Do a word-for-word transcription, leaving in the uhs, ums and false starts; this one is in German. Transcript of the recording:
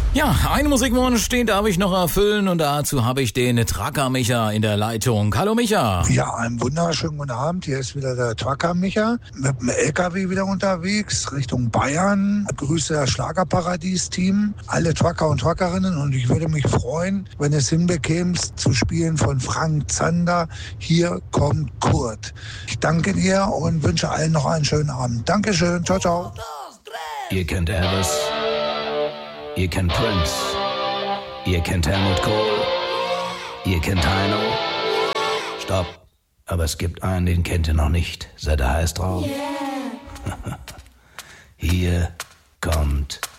Ja, einen Musikwunsch, den darf ich noch erfüllen und dazu habe ich den Trucker Micha in der Leitung. Hallo Micha. Ja, einen wunderschönen guten Abend. Hier ist wieder der Trucker Micha mit dem L K W wieder unterwegs Richtung Bayern. Grüße das Schlagerparadies-Team, alle Trucker und Truckerinnen, und ich würde mich freuen, wenn es hinbekämst zu spielen von Frank Zander. Hier kommt Kurt. Ich danke dir und wünsche allen noch einen schönen Abend. Dankeschön. Ciao, ciao. Ihr kennt Elvis. Ihr kennt Prince, ihr kennt Helmut Kohl, ihr kennt Heino. Stopp, aber es gibt einen, den kennt ihr noch nicht. Seid ihr heiß drauf? Yeah. Hier kommt